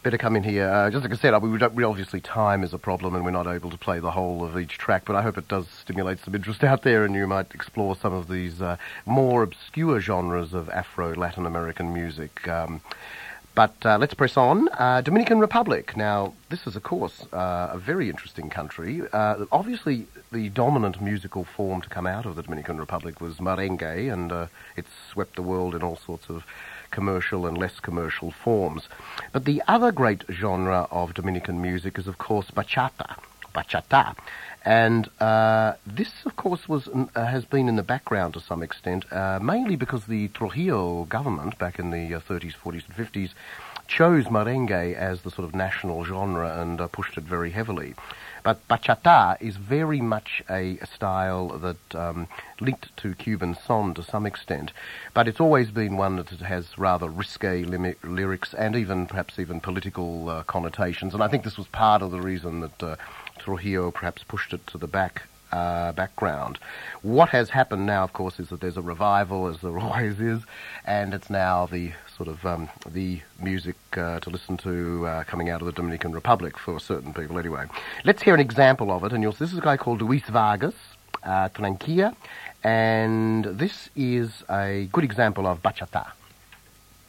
Better come in here. Just like I said, we obviously time is a problem and we're not able to play the whole of each track, but I hope it does stimulate some interest out there and you might explore some of these more obscure genres of Afro-Latin American music. But let's press on. Dominican Republic. Now, this is, of course, a very interesting country. Obviously, the dominant musical form to come out of the Dominican Republic was merengue, and it swept the world in all sorts of commercial and less commercial forms. But the other great genre of Dominican music is, of course, bachata. And this, of course, has been in the background to some extent, mainly because the Trujillo government back in the 30s, 40s and 50s chose merengue as the sort of national genre and pushed it very heavily. But bachata is very much a style that linked to Cuban son to some extent, but it's always been one that has rather risque lyrics and perhaps even political connotations. And I think this was part of the reason that Trujillo perhaps pushed it to the background. What has happened now, of course, is that there's a revival, as there always is, and it's now the sort of the music to listen to coming out of the Dominican Republic for certain people anyway. Let's hear an example of it, and this is a guy called Luis Vargas, Tranquilla, and this is a good example of bachata.